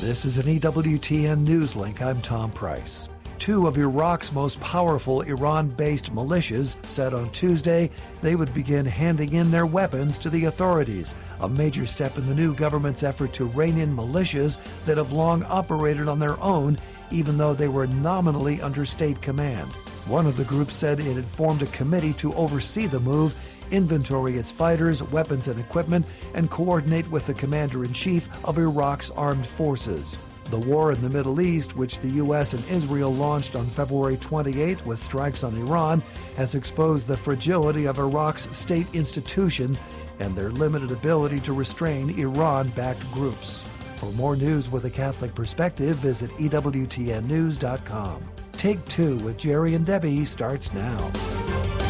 This is an EWTN News Link. I'm Tom Price. Two of Iraq's most powerful Iran-based militias said on Tuesday they would begin handing in their weapons to the authorities, a major step in the new government's effort to rein in militias that have long operated on their own, even though they were nominally under state command. One of the groups said it had formed a committee to oversee the move, inventory its fighters, weapons, and equipment, and coordinate with the commander-in-chief of Iraq's armed forces. The war in the Middle East, which the U.S. and Israel launched on February 28 with strikes on Iran, has exposed the fragility of Iraq's state institutions and their limited ability to restrain Iran-backed groups. For more news with a Catholic perspective, visit EWTNnews.com. Take Two with Jerry and Debbie starts now.